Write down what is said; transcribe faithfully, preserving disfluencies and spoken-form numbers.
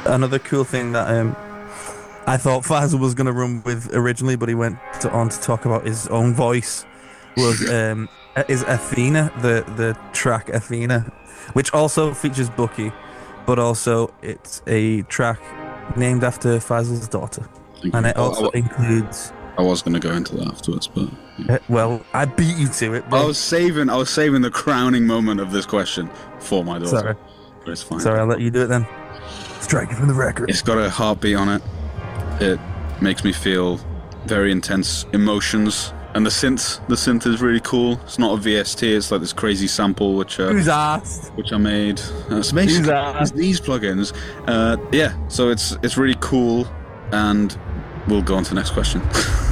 another cool thing that um, I thought Faisal was going to run with originally, but he went to, on to talk about his own voice. Was um, is Athena the the track Athena, which also features Bucky, but also it's a track named after Faisal's daughter, Thank and you. it I, also I, includes. I was going to go into that afterwards, but yeah. Uh, well, I beat you to it, bro. I was saving. I was saving the crowning moment of this question for my daughter. Sorry, But it's fine. sorry, I'll let you do it then. Strike it from the record. It's got a heartbeat on it. It makes me feel very intense emotions. And the synth, the synth is really cool. It's not a V S T. It's like this crazy sample which uh, Who's asked? which I made. Uh, it's basically it's these plugins. Uh, yeah, so it's it's really cool. And we'll go on to the next question.